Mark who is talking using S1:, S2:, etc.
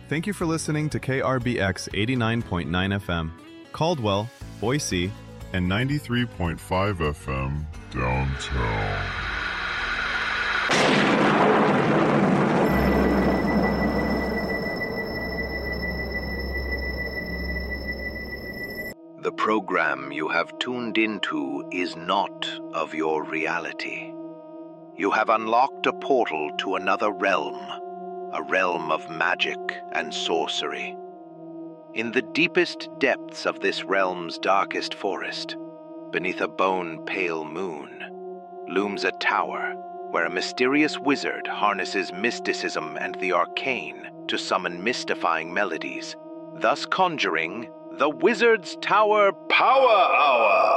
S1: Thank you for listening to KRBX 89.9 FM, Caldwell, Boise,
S2: and 93.5 FM downtown.
S3: The program you have tuned into is not of your reality. You have unlocked a portal to another realm, a realm of magic and sorcery. In the deepest depths of this realm's darkest forest, beneath a bone-pale moon, looms a tower where a mysterious wizard harnesses mysticism and the arcane to summon mystifying melodies, thus conjuring the Wizard's Tower Power Hour.